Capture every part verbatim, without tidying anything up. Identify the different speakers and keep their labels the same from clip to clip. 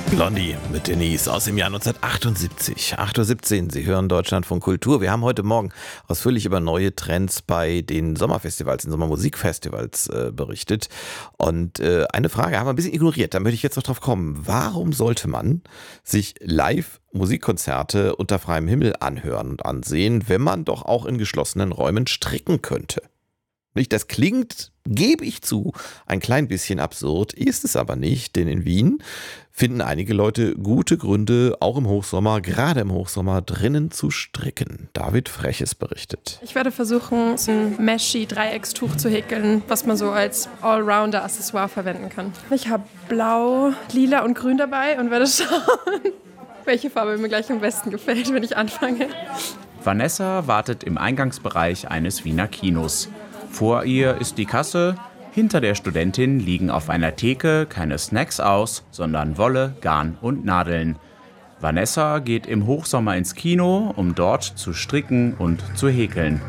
Speaker 1: Blondie mit Denise aus dem Jahr neunzehnhundertachtundsiebzig. acht Uhr siebzehn, Sie hören Deutschlandfunk Kultur. Wir haben heute Morgen ausführlich über neue Trends bei den Sommerfestivals, den Sommermusikfestivals äh, berichtet. Und äh, eine Frage haben wir ein bisschen ignoriert, da möchte ich jetzt noch drauf kommen. Warum sollte man sich live Musikkonzerte unter freiem Himmel anhören und ansehen, wenn man doch auch in geschlossenen Räumen stricken könnte? Nicht, das klingt, gebe ich zu, ein klein bisschen absurd, ist es aber nicht, denn in Wien finden einige Leute gute Gründe, auch im Hochsommer, gerade im Hochsommer, drinnen zu stricken. David Freches berichtet.
Speaker 2: Ich werde versuchen, so ein Meshi-Dreieckstuch zu häkeln, was man so als Allrounder-Accessoire verwenden kann. Ich habe Blau, Lila und Grün dabei und werde schauen, welche Farbe mir gleich am besten gefällt, wenn ich anfange.
Speaker 3: Vanessa wartet im Eingangsbereich eines Wiener Kinos. Vor ihr ist die Kasse, hinter der Studentin liegen auf einer Theke keine Snacks aus, sondern Wolle, Garn und Nadeln. Vanessa geht im Hochsommer ins Kino, um dort zu stricken und zu häkeln.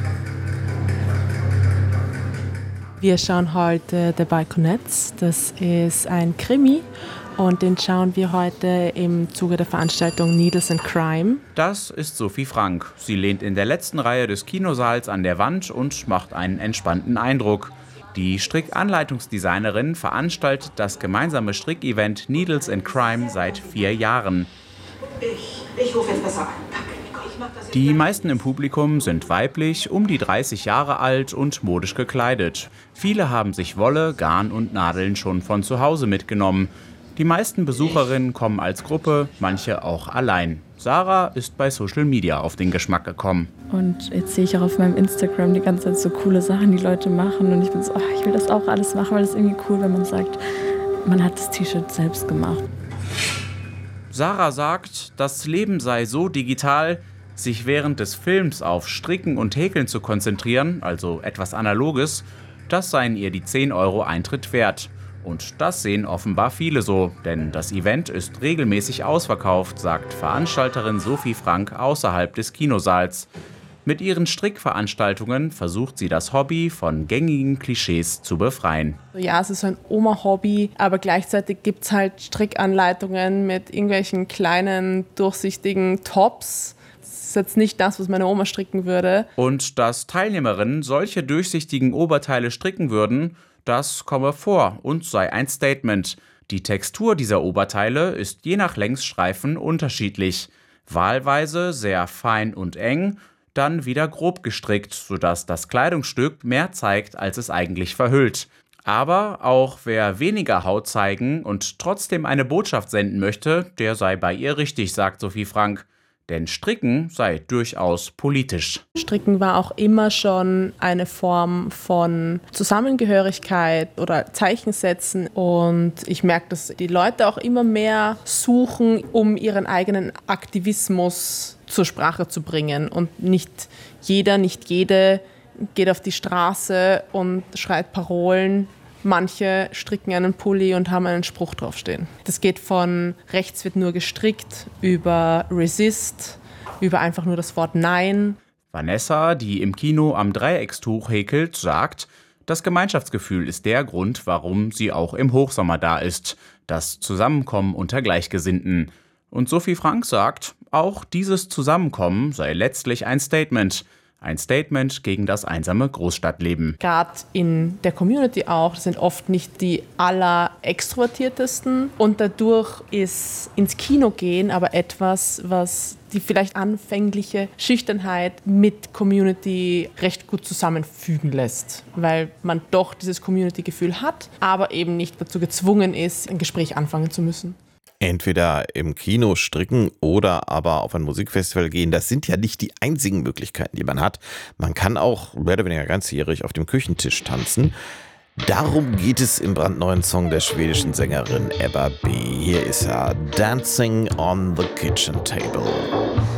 Speaker 4: Wir schauen heute The Balconettes, das ist ein Krimi. Und den schauen wir heute im Zuge der Veranstaltung Needles and Crime.
Speaker 3: Das ist Sophie Frank. Sie lehnt in der letzten Reihe des Kinosaals an der Wand und macht einen entspannten Eindruck. Die Strickanleitungsdesignerin veranstaltet das gemeinsame Strickevent Needles and Crime seit vier Jahren.
Speaker 5: Ich, ich rufe jetzt besser an. Danke, Nico. Ich mag das.
Speaker 3: Die meisten im Publikum sind weiblich, um die dreißig Jahre alt und modisch gekleidet. Viele haben sich Wolle, Garn und Nadeln schon von zu Hause mitgenommen. Die meisten Besucherinnen kommen als Gruppe, manche auch allein. Sarah ist bei Social Media auf den Geschmack gekommen.
Speaker 6: Und jetzt sehe ich auch auf meinem Instagram die ganze Zeit so coole Sachen, die Leute machen. Und ich bin so, ach, ich will das auch alles machen, weil das ist irgendwie cool, wenn man sagt, man hat das T-Shirt selbst gemacht.
Speaker 3: Sarah sagt, das Leben sei so digital, sich während des Films auf Stricken und Häkeln zu konzentrieren, also etwas Analoges, das seien ihr die zehn Euro Eintritt wert. Und das sehen offenbar viele so, denn das Event ist regelmäßig ausverkauft, sagt Veranstalterin Sophie Frank außerhalb des Kinosaals. Mit ihren Strickveranstaltungen versucht sie das Hobby von gängigen Klischees zu befreien.
Speaker 4: Ja, es ist so ein Oma-Hobby, aber gleichzeitig gibt es halt Strickanleitungen mit irgendwelchen kleinen, durchsichtigen Tops. Das ist jetzt nicht das, was meine Oma stricken würde.
Speaker 3: Und dass Teilnehmerinnen solche durchsichtigen Oberteile stricken würden, das komme vor und sei ein Statement. Die Textur dieser Oberteile ist je nach Längsstreifen unterschiedlich. Wahlweise sehr fein und eng, dann wieder grob gestrickt, sodass das Kleidungsstück mehr zeigt, als es eigentlich verhüllt. Aber auch wer weniger Haut zeigen und trotzdem eine Botschaft senden möchte, der sei bei ihr richtig, sagt Sophie Frank. Denn Stricken sei durchaus politisch.
Speaker 4: Stricken war auch immer schon eine Form von Zusammengehörigkeit oder Zeichensetzen. Und ich merke, dass die Leute auch immer mehr suchen, um ihren eigenen Aktivismus zur Sprache zu bringen. Und nicht jeder, nicht jede geht auf die Straße und schreit Parolen. Manche stricken einen Pulli und haben einen Spruch draufstehen. Das geht von rechts wird nur gestrickt, über Resist, über einfach nur das Wort Nein.
Speaker 3: Vanessa, die im Kino am Dreieckstuch häkelt, sagt, das Gemeinschaftsgefühl ist der Grund, warum sie auch im Hochsommer da ist. Das Zusammenkommen unter Gleichgesinnten. Und Sophie Frank sagt, auch dieses Zusammenkommen sei letztlich ein Statement. Ein Statement gegen das einsame Großstadtleben.
Speaker 4: Gerade in der Community auch, das sind oft nicht die allerextrovertiertesten. Und dadurch ist ins Kino gehen aber etwas, was die vielleicht anfängliche Schüchternheit mit Community recht gut zusammenfügen lässt. Weil man doch dieses Community-Gefühl hat, aber eben nicht dazu gezwungen ist, ein Gespräch anfangen zu müssen.
Speaker 1: Entweder im Kino stricken oder aber auf ein Musikfestival gehen. Das sind ja nicht die einzigen Möglichkeiten, die man hat. Man kann auch mehr oder weniger ganzjährig auf dem Küchentisch tanzen. Darum geht es im brandneuen Song der schwedischen Sängerin Ebba B. Hier ist er, Dancing on the Kitchen Table.